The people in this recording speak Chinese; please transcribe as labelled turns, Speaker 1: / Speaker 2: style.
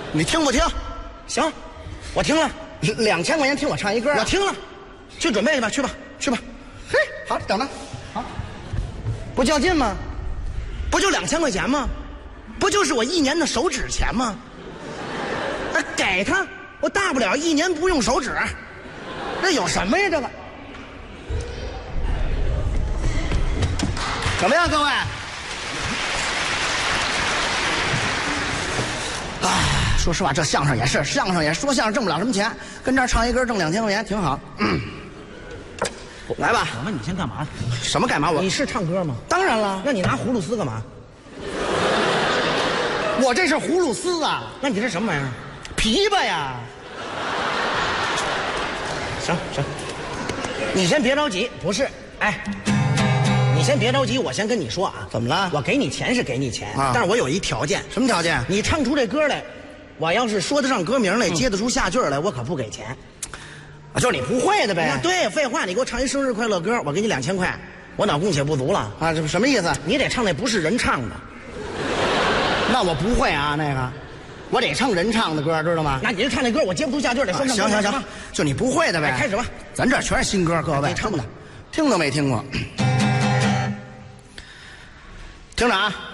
Speaker 1: 你听不听？
Speaker 2: 行，我听了
Speaker 1: ，2000块钱听我唱一歌、啊。
Speaker 2: 我听了，去准备去吧，去吧，去吧。
Speaker 1: 嘿，好，等着。好，
Speaker 2: 不较劲吗？不就2000块钱吗？不就是我1年的手指钱吗？给他，我大不了1年不用手指，那有什么呀？这个
Speaker 1: 怎么样，各位？哎，说实话，这相声也是，说相声挣不了什么钱，跟这儿唱一歌挣2000块钱挺好。来吧，
Speaker 2: 我问你先干嘛？
Speaker 1: 什么干嘛？
Speaker 2: 你是唱歌吗？
Speaker 1: 当然了，
Speaker 2: 那你拿葫芦丝干嘛？
Speaker 1: 我这是葫芦丝啊。
Speaker 2: 那你这什么玩意儿？
Speaker 1: 琵琶呀。
Speaker 2: 行，你先别着急，不是，哎，你先别着急，我先跟你说啊，
Speaker 1: 怎么了？
Speaker 2: 我给你钱是给你钱
Speaker 1: 啊，
Speaker 2: 但是我有一条件。
Speaker 1: 什么条件？
Speaker 2: 你唱出这歌来，我要是说得上歌名来，接得出下句来，我可不给钱。
Speaker 1: 就是你不会的呗。
Speaker 2: 那对，废话，你给我唱一生日快乐歌，我给你2000块，我脑供血不足了
Speaker 1: 啊？这什么意思？
Speaker 2: 你得唱那不是人唱的。
Speaker 1: 那我不会啊，那个，我得唱人唱的歌，知道吗？
Speaker 2: 那你就唱那歌，我接不出下句得说上。
Speaker 1: 行，就你不会的呗。
Speaker 2: 开始吧，
Speaker 1: 咱这全是新歌，各位
Speaker 2: 唱不了，
Speaker 1: 听都没听过。听着啊。